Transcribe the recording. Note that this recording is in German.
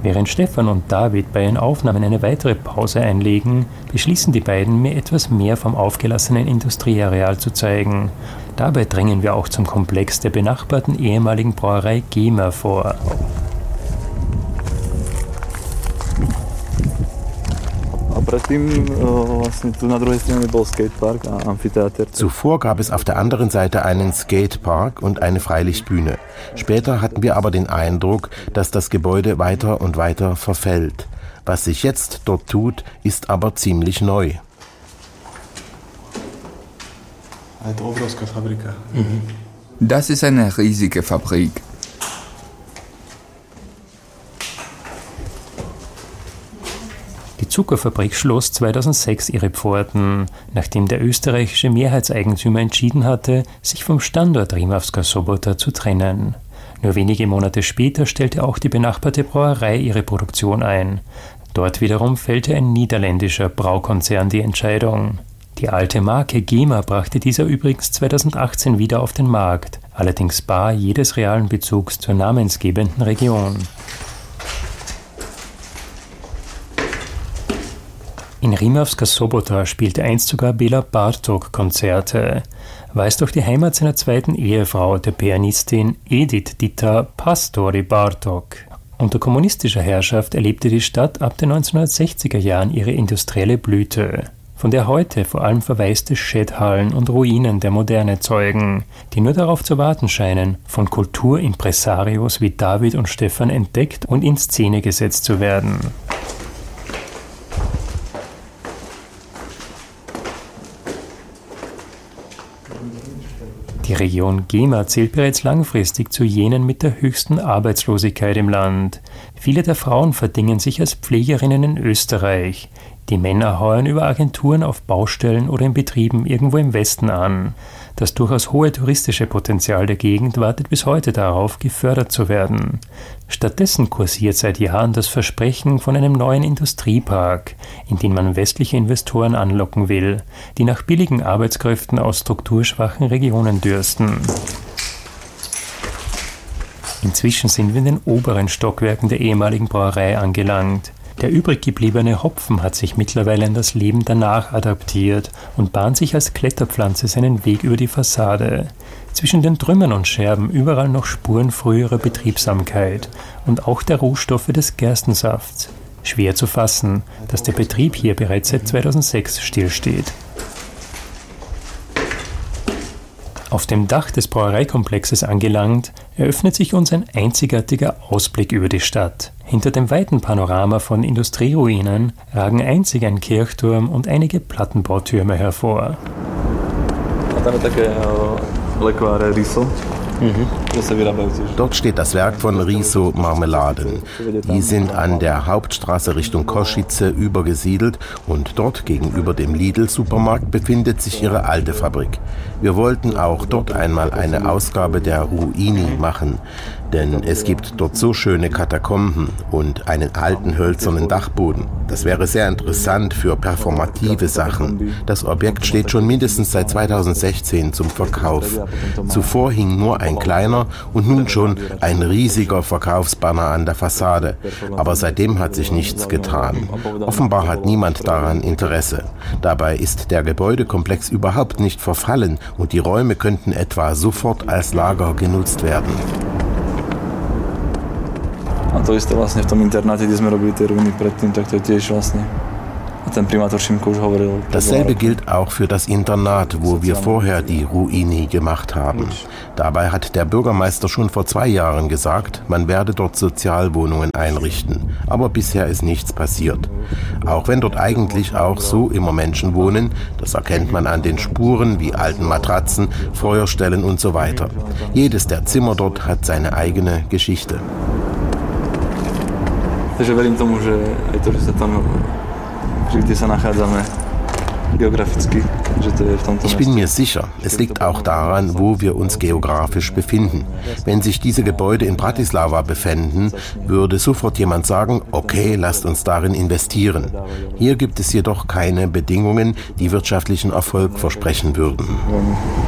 Während Stefan und David bei ihren Aufnahmen eine weitere Pause einlegen, beschließen die beiden, mir etwas mehr vom aufgelassenen Industrieareal zu zeigen. Dabei drängen wir auch zum Komplex der benachbarten ehemaligen Brauerei GEMA vor. Zuvor gab es auf der anderen Seite einen Skatepark und eine Freilichtbühne. Später hatten wir aber den Eindruck, dass das Gebäude weiter und weiter verfällt. Was sich jetzt dort tut, ist aber ziemlich neu. Das ist eine riesige Fabrik. Die Zuckerfabrik schloss 2006 ihre Pforten, nachdem der österreichische Mehrheitseigentümer entschieden hatte, sich vom Standort Rimavská Sobota zu trennen. Nur wenige Monate später stellte auch die benachbarte Brauerei ihre Produktion ein. Dort wiederum fällte ein niederländischer Braukonzern die Entscheidung. Die alte Marke GEMA brachte dieser übrigens 2018 wieder auf den Markt, allerdings bar jedes realen Bezugs zur namensgebenden Region. In Rimavská Sobota spielte einst sogar Béla Bartók Konzerte. War es doch die Heimat seiner zweiten Ehefrau, der Pianistin Edith Dita Pastori Bartók. Unter kommunistischer Herrschaft erlebte die Stadt ab den 1960er Jahren ihre industrielle Blüte, von der heute vor allem verwaiste Schädhallen und Ruinen der Moderne zeugen, die nur darauf zu warten scheinen, von Kulturimpresarios wie David und Stefan entdeckt und in Szene gesetzt zu werden. Die Region GEMA zählt bereits langfristig zu jenen mit der höchsten Arbeitslosigkeit im Land. Viele der Frauen verdingen sich als Pflegerinnen in Österreich. Die Männer heuern über Agenturen auf Baustellen oder in Betrieben irgendwo im Westen an. Das durchaus hohe touristische Potenzial der Gegend wartet bis heute darauf, gefördert zu werden. Stattdessen kursiert seit Jahren das Versprechen von einem neuen Industriepark, in den man westliche Investoren anlocken will, die nach billigen Arbeitskräften aus strukturschwachen Regionen dürsten. Inzwischen sind wir in den oberen Stockwerken der ehemaligen Brauerei angelangt. Der übrig gebliebene Hopfen hat sich mittlerweile an das Leben danach adaptiert und bahnt sich als Kletterpflanze seinen Weg über die Fassade. Zwischen den Trümmern und Scherben überall noch Spuren früherer Betriebsamkeit und auch der Rohstoffe des Gerstensafts. Schwer zu fassen, dass der Betrieb hier bereits seit 2006 stillsteht. Auf dem Dach des Brauereikomplexes angelangt, eröffnet sich uns ein einzigartiger Ausblick über die Stadt. Hinter dem weiten Panorama von Industrieruinen ragen einzig ein Kirchturm und einige Plattenbautürme hervor. Dort steht das Werk von Riso Marmeladen. Die sind an der Hauptstraße Richtung Košice übergesiedelt und dort gegenüber dem Lidl-Supermarkt befindet sich ihre alte Fabrik. Wir wollten auch dort einmal eine Ausgabe der Ruini machen, denn es gibt dort so schöne Katakomben und einen alten hölzernen Dachboden. Das wäre sehr interessant für performative Sachen. Das Objekt steht schon mindestens seit 2016 zum Verkauf. Zuvor hing nur ein kleiner und nun schon ein riesiger Verkaufsbanner an der Fassade. Aber seitdem hat sich nichts getan. Offenbar hat niemand daran Interesse. Dabei ist der Gebäudekomplex überhaupt nicht verfallen und die Räume könnten etwa sofort als Lager genutzt werden. A to isté vlastne v tom internáte, kde sme robili tie ruiny predtým, tak to je tiež vlastne. A ten primátor Šimko už hovoril. Dasselbe gilt auch für das Internat, wo wir vorher die Ruini gemacht haben. Dabei hat der Bürgermeister schon vor 2 Jahren gesagt, man werde dort Sozialwohnungen einrichten. Aber bisher ist nichts passiert. Auch wenn dort eigentlich auch so immer Menschen wohnen, das erkennt man an den Spuren wie alten Matratzen, Feuerstellen und so weiter. Jedes der Zimmer dort hat seine eigene Geschichte. Takže verím tomu, že aj to, že sa tam, že kde sa nachádzame geograficky, že to je v tomto. Ich bin mir sicher, es liegt auch daran, wo wir uns geografisch befinden. Wenn sich diese Gebäude in Bratislava befänden, würde sofort jemand sagen, okay, lasst uns darin investieren. Hier gibt es jedoch keine Bedingungen, die wirtschaftlichen Erfolg versprechen würden.